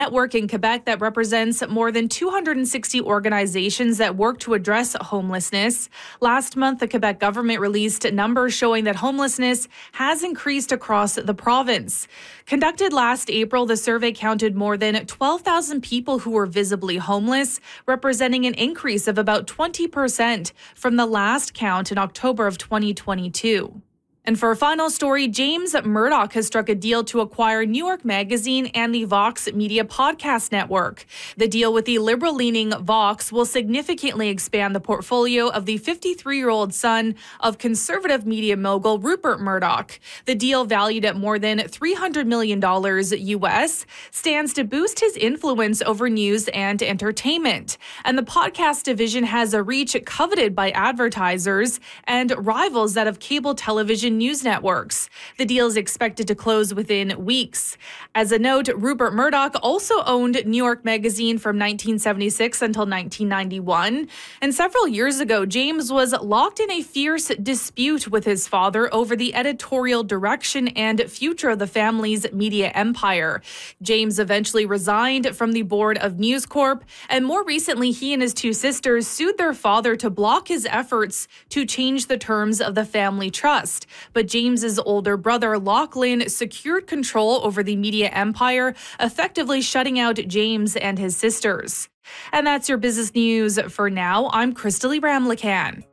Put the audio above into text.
network in Quebec that represents more than 260 organizations that work to address homelessness. Last month, the Quebec government released numbers showing that homelessness has increased across the province. Conducted last April, the survey counted more than 12,000 people who were visibly homeless, representing an increase of about 20% from the last count in October of 2022. And for a final story, James Murdoch has struck a deal to acquire New York Magazine and the Vox Media Podcast Network. The deal with the liberal-leaning Vox will significantly expand the portfolio of the 53-year-old son of conservative media mogul Rupert Murdoch. The deal, valued at more than $300 million U.S., stands to boost his influence over news and entertainment. And the podcast division has a reach coveted by advertisers and rivals that of cable television news networks. The deal is expected to close within weeks. As a note, Rupert Murdoch also owned New York Magazine from 1976 until 1991. And several years ago, James was locked in a fierce dispute with his father over the editorial direction and future of the family's media empire. James eventually resigned from the board of News Corp, and more recently, he and his two sisters sued their father to block his efforts to change the terms of the family trust. But James's older brother, Lachlan, secured control over the media empire, effectively shutting out James and his sisters. And that's your business news for now. I'm Crystalie Ramlakan.